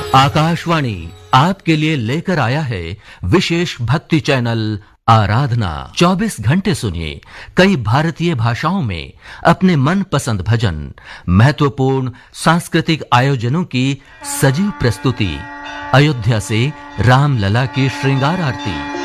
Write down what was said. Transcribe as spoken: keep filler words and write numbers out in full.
आकाशवाणी आपके लिए लेकर आया है विशेष भक्ति चैनल आराधना। चौबीस घंटे सुनिए कई भारतीय भाषाओं में अपने मन पसंद भजन, महत्वपूर्ण सांस्कृतिक आयोजनों की सजीव प्रस्तुति, अयोध्या से रामलला की श्रृंगार आरती,